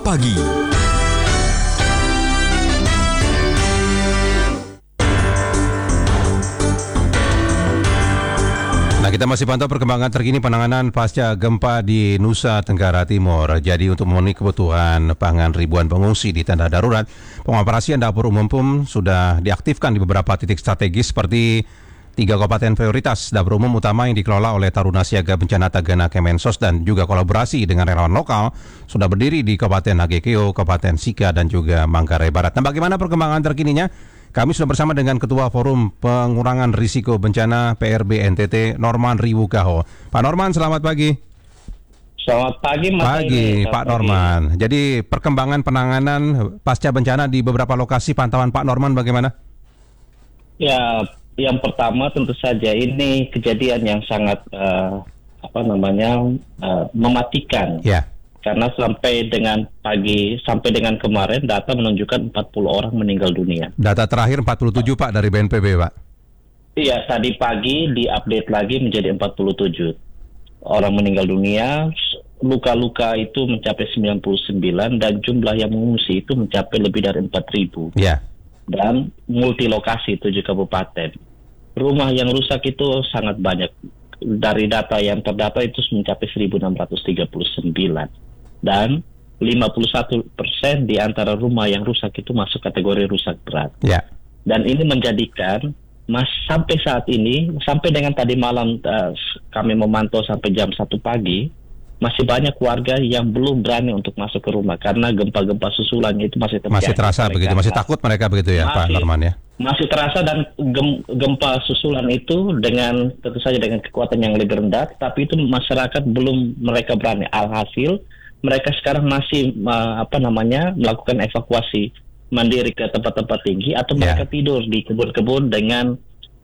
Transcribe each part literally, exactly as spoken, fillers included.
Pagi. Nah, kita masih pantau perkembangan terkini penanganan pasca gempa di Nusa Tenggara Timur. Jadi untuk memenuhi kebutuhan pangan ribuan pengungsi di tenda darurat, pengoperasian dapur umum pun sudah diaktifkan di beberapa titik strategis seperti tiga kabupaten prioritas. Dapur umum utama yang dikelola oleh Taruna Siaga Bencana Tagana Kemensos dan juga kolaborasi dengan relawan lokal sudah berdiri di Kabupaten Nagekeo, Kabupaten Sika, dan juga Manggarai Barat. Nah, bagaimana perkembangan terkininya? Kami sudah bersama dengan Ketua Forum Pengurangan Risiko Bencana P R B N T T, Norman Riwukaho. Pak Norman, selamat pagi. Selamat pagi, Mas. Pagi, Pak Norman. Jadi perkembangan penanganan pasca bencana di beberapa lokasi, pantauan Pak Norman bagaimana? Ya, yang pertama tentu saja ini kejadian yang sangat uh, apa namanya uh, mematikan. Ya. Karena sampai dengan pagi, sampai dengan kemarin data menunjukkan empat puluh orang meninggal dunia. Data terakhir empat puluh tujuh, Pak, dari B N P B, Pak. Iya, tadi pagi diupdate lagi menjadi empat puluh tujuh orang meninggal dunia. Luka-luka itu mencapai sembilan puluh sembilan dan jumlah yang mengungsi itu mencapai lebih dari empat ribu. Ya. Dan multilokasi tujuh kabupaten. Rumah yang rusak itu sangat banyak. Dari data yang terdata itu mencapai seribu enam ratus tiga puluh sembilan. Dan lima puluh satu persen di antara rumah yang rusak itu masuk kategori rusak berat. Ya. Dan ini menjadikan mas sampai saat ini, sampai dengan tadi malam uh, kami memantau sampai jam satu pagi, masih banyak warga yang belum berani untuk masuk ke rumah karena gempa-gempa susulannya itu masih terjadi. Masih terasa mereka, begitu, masih takut mereka begitu ya, masih, Pak Norman ya? Masih terasa, dan gem, gempa susulan itu dengan tentu saja dengan kekuatan yang lebih rendah, tapi itu masyarakat belum mereka berani. Alhasil mereka sekarang masih uh, apa namanya melakukan evakuasi mandiri ke tempat-tempat tinggi atau mereka yeah. tidur di kebun-kebun dengan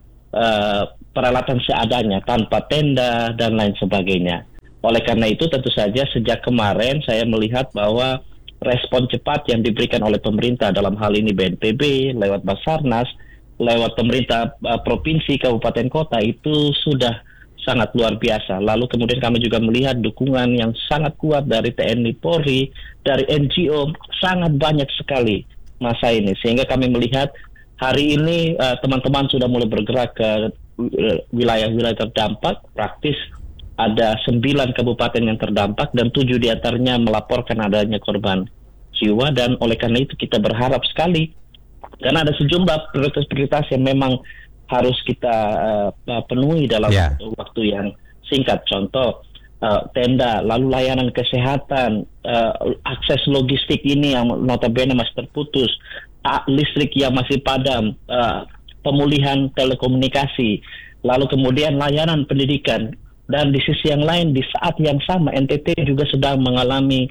uh, peralatan seadanya tanpa tenda dan lain sebagainya. Oleh karena itu tentu saja sejak kemarin saya melihat bahwa respon cepat yang diberikan oleh pemerintah, dalam hal ini B N P B lewat Basarnas, lewat pemerintah uh, provinsi, kabupaten, kota, itu sudah sangat luar biasa. Lalu kemudian kami juga melihat dukungan yang sangat kuat dari T N I, Polri, dari N G O, sangat banyak sekali masa ini. Sehingga kami melihat hari ini uh, teman-teman sudah mulai bergerak ke uh, wilayah-wilayah terdampak. Praktis ada sembilan kabupaten yang terdampak dan tujuh diantaranya melaporkan adanya korban jiwa. Dan oleh karena itu kita berharap sekali, karena ada sejumlah prioritas-prioritas yang memang harus kita uh, penuhi dalam yeah. waktu yang singkat. Contoh uh, tenda, lalu layanan kesehatan, uh, akses logistik ini yang notabene masih terputus, uh, listrik yang masih padam, uh, pemulihan telekomunikasi, lalu kemudian layanan pendidikan. Dan di sisi yang lain, di saat yang sama N T T juga sedang mengalami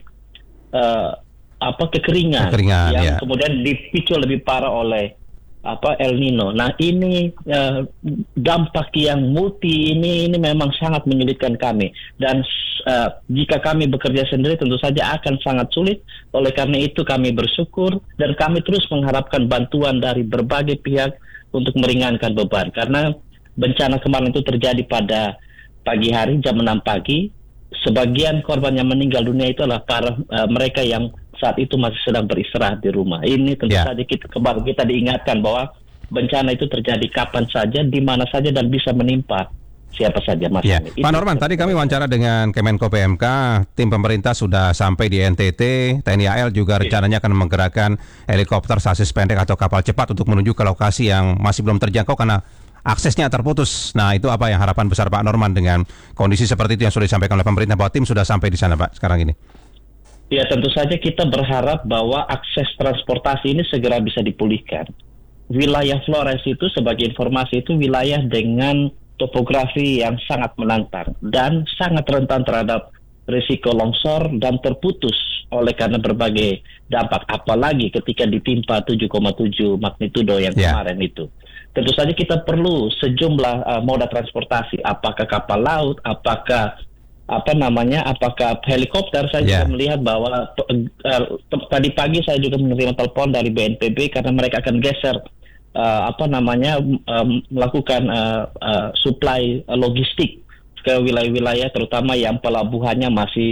uh, apa kekeringan, kekeringan yang yeah. kemudian dipicu lebih parah oleh apa El Nino. Nah, ini uh, dampak yang multi ini ini memang sangat menyulitkan kami, dan uh, jika kami bekerja sendiri tentu saja akan sangat sulit. Oleh karena itu kami bersyukur dan kami terus mengharapkan bantuan dari berbagai pihak untuk meringankan beban, karena bencana kemarin itu terjadi pada pagi hari jam enam pagi. Sebagian korban yang meninggal dunia itu adalah para uh, mereka yang saat itu masih sedang beristirahat di rumah. Ini tentu yeah. saja kita, kita diingatkan bahwa bencana itu terjadi kapan saja, di mana saja, dan bisa menimpa siapa saja, Mas. Yeah. Pak Norman, tadi kami wawancara dengan Kemenko P M K, tim pemerintah sudah sampai di N T T, T N I A L juga yeah. rencananya akan menggerakkan helikopter sasis pendek atau kapal cepat untuk menuju ke lokasi yang masih belum terjangkau karena aksesnya terputus. Nah, itu apa yang harapan besar Pak Norman dengan kondisi seperti itu yang sudah disampaikan oleh pemerintah bahwa tim sudah sampai di sana, Pak, sekarang ini? Ya, tentu saja kita berharap bahwa akses transportasi ini segera bisa dipulihkan. Wilayah Flores itu sebagai informasi itu wilayah dengan topografi yang sangat menantang dan sangat rentan terhadap risiko longsor dan terputus oleh karena berbagai dampak, apalagi ketika ditimpa tujuh koma tujuh magnitudo yang yeah. kemarin itu. Tentu saja kita perlu sejumlah uh, moda transportasi, apakah kapal laut, apakah apa namanya, apakah helikopter. Saya yeah. juga melihat bahwa uh, tadi pagi saya juga menerima telepon dari B N P B karena mereka akan geser uh, apa namanya um, melakukan uh, uh, supply uh, logistik ke wilayah-wilayah terutama yang pelabuhannya masih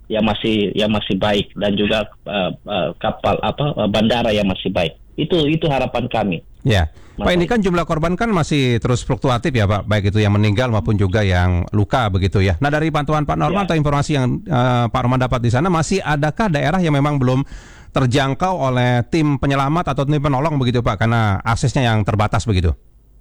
yang masih yang masih baik dan juga uh, uh, kapal apa uh, bandara yang masih baik. Itu itu harapan kami. Ya, Pak, ini kan jumlah korban kan masih terus fluktuatif ya Pak, baik itu yang meninggal maupun juga yang luka begitu ya. Nah, dari pantauan Pak Norman ya, atau informasi yang uh, Pak Norman dapat di sana, masih adakah daerah yang memang belum terjangkau oleh tim penyelamat atau tim penolong begitu Pak, karena aksesnya yang terbatas begitu?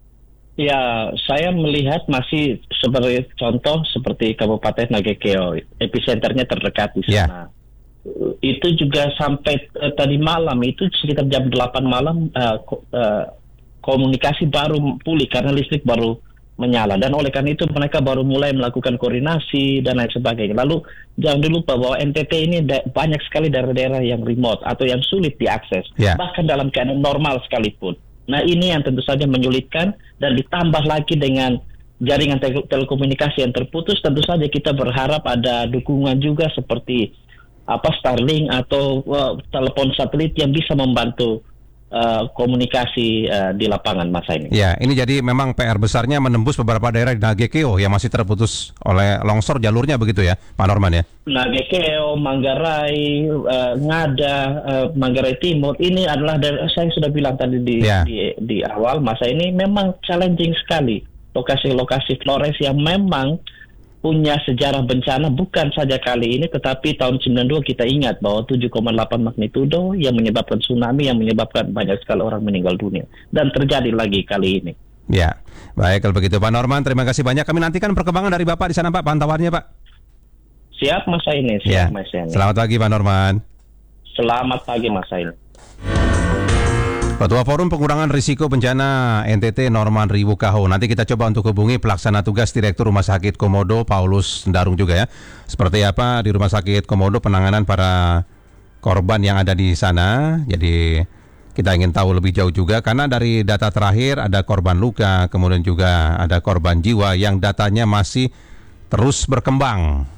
Ya, saya melihat masih seperti contoh seperti Kabupaten Nagekeo, epicenternya terdekat di sana. Yeah. Itu juga sampai uh, tadi malam itu sekitar jam delapan malam uh, uh, komunikasi baru pulih karena listrik baru menyala, dan oleh karena itu mereka baru mulai melakukan koordinasi dan lain sebagainya. Lalu jangan lupa bahwa N T T ini da- banyak sekali daerah-daerah yang remote atau yang sulit diakses, yeah, bahkan dalam keadaan normal sekalipun. Nah, ini yang tentu saja menyulitkan, dan ditambah lagi dengan jaringan te- telekomunikasi yang terputus, tentu saja kita berharap ada dukungan juga seperti apa Starlink atau uh, telepon satelit yang bisa membantu uh, komunikasi uh, di lapangan masa ini. Ya, ini jadi memang P R besarnya menembus beberapa daerah di Nagekeo yang masih terputus oleh longsor jalurnya begitu ya, Pak Norman ya? Nagekeo, Manggarai, uh, Ngada, uh, Manggarai Timur, ini adalah daerah, saya sudah bilang tadi di, ya. di di awal masa ini memang challenging sekali. Lokasi-lokasi Flores yang memang punya sejarah bencana bukan saja kali ini, tetapi tahun sembilan puluh dua kita ingat bahwa tujuh koma delapan magnitudo yang menyebabkan tsunami, yang menyebabkan banyak sekali orang meninggal dunia, dan terjadi lagi kali ini. Ya, baik kalau begitu Pak Norman, terima kasih banyak. Kami nantikan perkembangan dari Bapak di sana Pak, pantauannya Pak. Siap Mas Aini, siap ya. Mas Aini. Selamat pagi Pak Norman. Selamat pagi Mas Aini. Ketua Forum Pengurangan Risiko Bencana N T T Norman Ribukaho. Nanti kita coba untuk hubungi pelaksana tugas Direktur Rumah Sakit Komodo Paulus Darung juga ya. Seperti apa di Rumah Sakit Komodo penanganan para korban yang ada di sana. Jadi kita ingin tahu lebih jauh juga, karena dari data terakhir ada korban luka, kemudian juga ada korban jiwa yang datanya masih terus berkembang.